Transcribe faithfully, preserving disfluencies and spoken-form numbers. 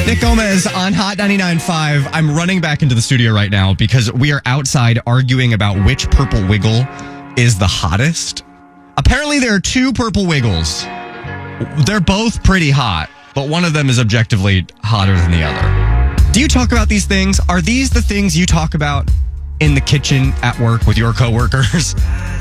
Nick Gomez on Hot ninety-nine point five. I'm running back into the studio right now because we are outside arguing about which purple wiggle is the hottest. Apparently there are two purple wiggles. They're both pretty hot, but one of them is objectively hotter than the other. Do you talk about these things? Are these the things you talk about in the kitchen at work with your coworkers?